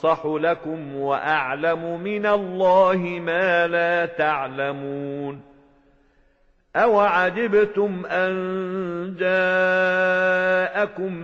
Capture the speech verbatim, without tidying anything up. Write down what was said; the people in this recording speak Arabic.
أنصح لكم وأعلم من الله ما لا تعلمون أوعجبتم أن جاءكم